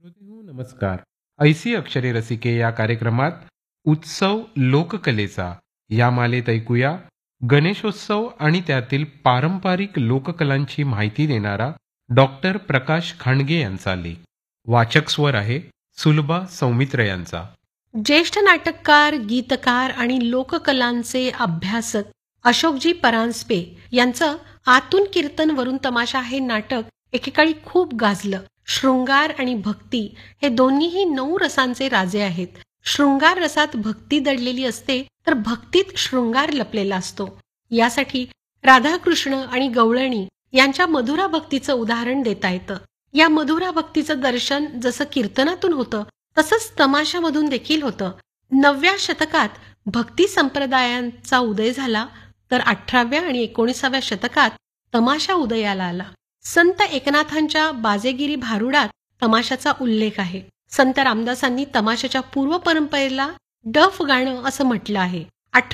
श्रोतेहो नमस्कार. ऐसी अक्षरे रसिके या कार्यक्रमात उत्सव लोककलेचा या मालेत ऐकूया गणेशोत्सव आणि त्यातील पारंपरिक लोककलांची माहिती देणारा डॉक्टर प्रकाश खांडगे यांचा लेख. वाचक स्वर आहे सुलभा सौमित्र यांचा. ज्येष्ठ नाटककार, गीतकार आणि लोककलांचे अभ्यासक अशोकजी परांजपे यांचं आतून कीर्तन वरून तमाशा हे नाटक एकेकाळी खूप गाजलं. शृंगार आणि भक्ती हे दोन्हीही 9 रसांचे राजे आहेत. शृंगार रसात भक्ती दडलेली असते तर भक्तीत शृंगार लपलेला असतो. यासाठी राधाकृष्ण आणि गवळणी यांच्या मधुरा भक्तीचं उदाहरण देता येतं. या मधुरा भक्तीचं दर्शन जसं कीर्तनातून होतं तसंच तमाशामधून देखील होतं. 9व्या शतकात भक्ती संप्रदायांचा उदय झाला तर 18व्या आणि 19व्या शतकात तमाशा उदयाला आला. संत एकनाथांच्या बाजेगिरी भारुडात तमाशाचा उल्लेख आहे. संत रामदासांनी तमाशाच्या पूर्व परंपरेला डफ गाणं असं म्हटलं आहे.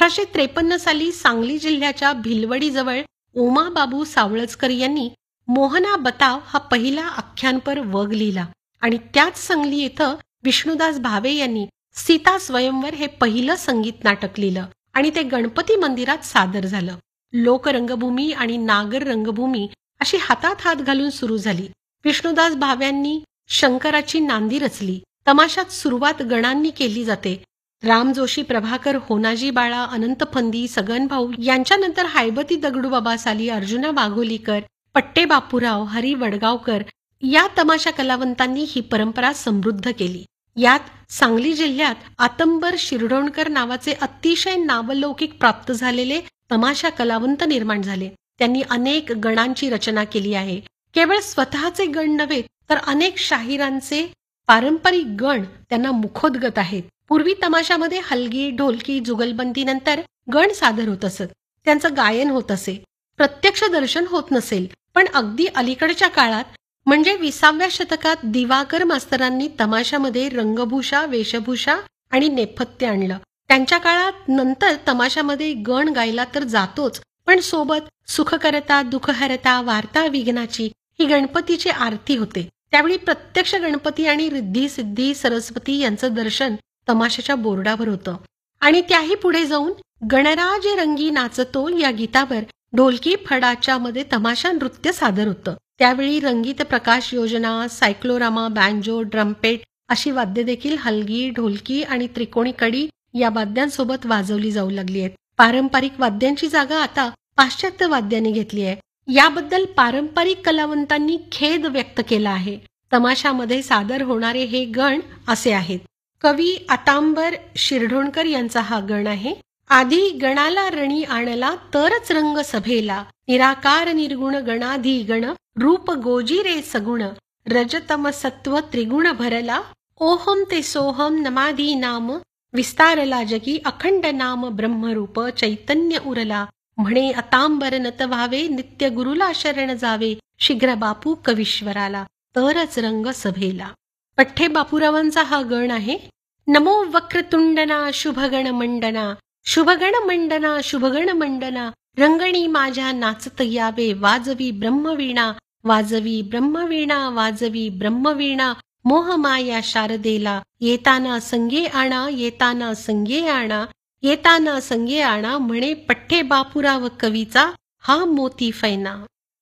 1853 साली सांगली जिल्ह्याच्या भिलवडीजवळ ओमाबाबू सावळजकर यांनी मोहना बताव हा पहिला आख्यानपर वग लिहिला आणि त्याच सांगली येथं विष्णुदास भावे यांनी सीता स्वयंवर हे पहिलं संगीत नाटक लिहिलं आणि ते गणपती मंदिरात सादर झालं. लोकरंगभूमी आणि नागर रंगभूमी अशी हातात हात घालून सुरू झाली. विष्णुदास भाव्यांनी शंकराची नांदी रचली. तमाशात सुरुवात गणांनी केली जाते. राम जोशी, प्रभाकर, होनाजी बाळा, अनंत फंदी, सगन भाऊ यांच्यानंतर हायबती दगडूबाबा साली, अर्जुना वाघोलीकर, पट्टे बापूराव, हरी वडगावकर या तमाशा कलावंतांनी ही परंपरा समृद्ध केली. यात सांगली जिल्ह्यात आतंबर शिरढोणकर नावाचे अतिशय नावलौकिक प्राप्त झालेले तमाशा कलावंत निर्माण झाले. त्यांनी अनेक गणांची रचना केली आहे. केवळ स्वतःचे गण नव्हे तर अनेक शाहिरांचे पारंपरिक गण त्यांना मुखोद्गत आहेत. पूर्वी तमाशामध्ये हलगी, ढोलकी, जुगलबंदी नंतर गण सादर होत असत. त्यांचं गायन होत असे. प्रत्यक्ष दर्शन होत नसेल, पण अगदी अलीकडच्या काळात म्हणजे 20व्या शतकात दिवाकर मास्तरांनी तमाशामध्ये रंगभूषा, वेशभूषा आणि नेपथ्य आणलं. त्यांच्या काळात नंतर तमाशामध्ये गण गायला तर जातोच, पण सोबत सुखकरता, दुःखहरता, वार्ता विघ्नाची ही गणपतीची आरती होते. त्यावेळी प्रत्यक्ष गणपती आणि रिद्धी सिद्धी सरस्वती यांचं दर्शन तमाशाच्या बोर्डावर होतं. आणि त्याही पुढे जाऊन गणराज रंगी नाचतो या गीतावर ढोलकी फडाच्या मध्ये तमाशा नृत्य सादर होतं. त्यावेळी रंगीत प्रकाश योजना, सायक्लोरामा, बँजो, ड्रम्पेट अशी वाद्य देखील हलगी, ढोलकी आणि त्रिकोणी कडी या वाद्यांसोबत वाजवली जाऊ लागली आहेत. पारंपरिक वाद्यांची जागा आता पाश्चात्य वाद्यांनी घेतली आहे. याबद्दल पारंपरिक कलावंतांनी खेद व्यक्त केला आहे. तमाशामध्ये सादर होणारे हे गण असे आहेत. कवी आतांबर शिरढोणकर यांचा हा गण आहे. आधी गणाला रणी आणला तरच रंग सभेला, निराकार निर्गुण गणाधी गण, रूप गोजी रे सगुण, रजतम सत्व त्रिगुण भरला, ओहम ते सोहम नमाधी नाम, विस्तारला जगी अखंड नाम ब्रह्मरूप चैतन्य उरला, म्हणे अतांबर नत व्हावे नित्य गुरुला शरण जावे, शीघ्र बापू कवीश्वराला, तरच रंग सभेला. पठ्ठे बापूरावांचा हा गण आहे. नमो वक्रतुंडना शुभगण मंडना, शुभगण मंडना, शुभगण मंडना, रंगणी माझ्या नाचत यावे, वाजवी ब्रह्मवीणा, वाजवी ब्रह्मवीणा, वाजवी ब्रह्मवीणा, मोहमाया शारदेला, येताना संगे आणा, येताना संगे आणा, येताना संगे आणा, म्हणे पठ्ठे बापूराव कवीचा हा मोती फैना.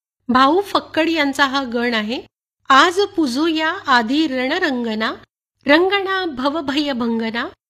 भाऊ फक्कड यांचा हा गण आहे. आज पुजूया आधी रणरंगना, रंगणा भवभय भंगना,